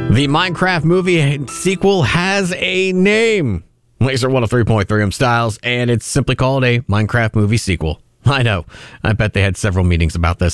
The Minecraft movie sequel has a name. Laser 103.3, I'm Styles, and it's simply called a Minecraft movie sequel. I know. I bet they had several meetings about this.